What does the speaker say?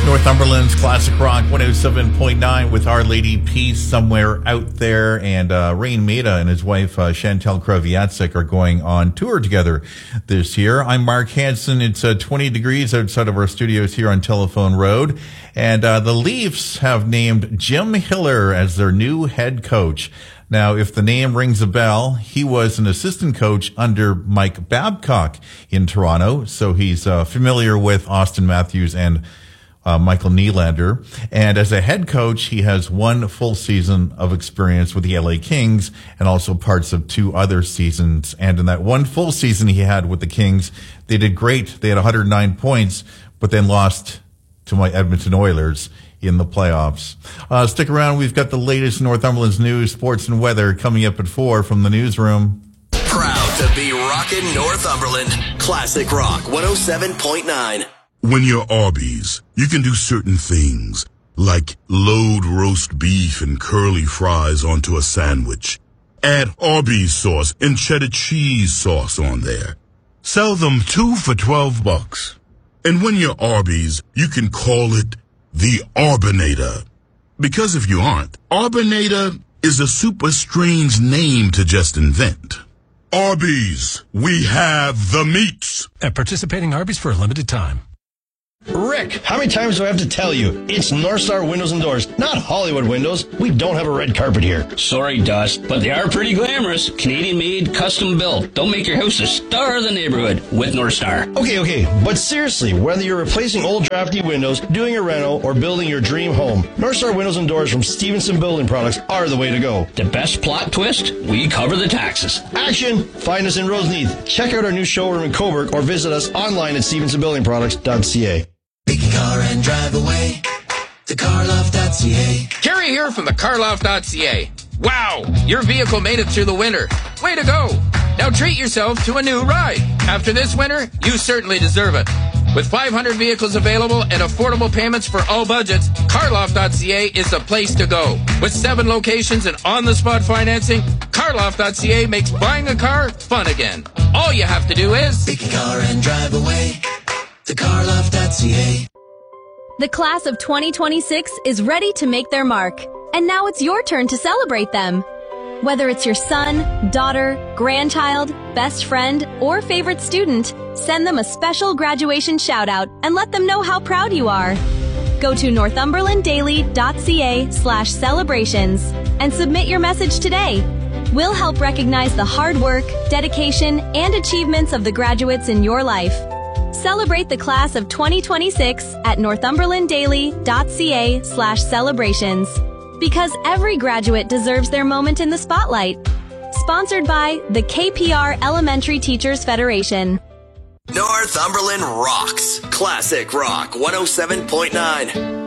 Northumberland's Classic Rock 107.9 with Our Lady Peace somewhere out there. And Rain Maida and his wife, Chantal Kraviatsik, are going on tour together this year. I'm Mark Hansen. It's 20 degrees outside of our studios here on Telephone Road. And the Leafs have named Jim Hiller as their new head coach. Now, if the name rings a bell, he was an assistant coach under Mike Babcock in Toronto. So he's familiar with Austin Matthews and Michael Nylander. And as a head coach, he has one full season of experience with the LA Kings and also parts of two other seasons. And in that one full season he had with the Kings, they did great. They had 109 points, but then lost to my Edmonton Oilers in the playoffs. Stick around. We've got the latest Northumberland's news, sports, and weather coming up at 4 from the newsroom. Proud to be rocking Northumberland. Classic Rock 107.9. When you're Arby's, you can do certain things, like load roast beef and curly fries onto a sandwich. Add Arby's sauce and cheddar cheese sauce on there. Sell them 2 for $12. And when you're Arby's, you can call it the Arbinator. Because if you aren't, Arbinator is a super strange name to just invent. Arby's, we have the meats. At participating Arby's for a limited time. Rick, how many times do I have to tell you? It's North Star Windows and Doors, not Hollywood Windows. We don't have a red carpet here. Sorry, Dust, but they are pretty glamorous. Canadian-made, custom-built. They'll make your house a star of the neighborhood with North Star. Okay, but seriously, whether you're replacing old drafty windows, doing a reno, or building your dream home, North Star Windows and Doors from Stevenson Building Products are the way to go. The best plot twist? We cover the taxes. Action! Find us in Roseneath. Check out our new showroom in Coburg or visit us online at stevensonbuildingproducts.ca. Pick a car and drive away to carloft.ca. Kerry here from the carloft.ca. Wow, your vehicle made it through the winter. Way to go. Now treat yourself to a new ride. After this winter, you certainly deserve it. With 500 vehicles available and affordable payments for all budgets, carloft.ca is the place to go. With 7 locations and on-the-spot financing, carloft.ca makes buying a car fun again. All you have to do is pick a car and drive away to carloft.ca. The class of 2026 is ready to make their mark, and now it's your turn to celebrate them. Whether it's your son, daughter, grandchild, best friend, or favorite student, send them a special graduation shout-out and let them know how proud you are. Go to northumberlanddaily.ca/celebrations and submit your message today. We'll help recognize the hard work, dedication, and achievements of the graduates in your life. Celebrate the class of 2026 at northumberlanddaily.ca/celebrations. Because every graduate deserves their moment in the spotlight. Sponsored by the KPR Elementary Teachers Federation. Northumberland rocks. Classic Rock 107.9.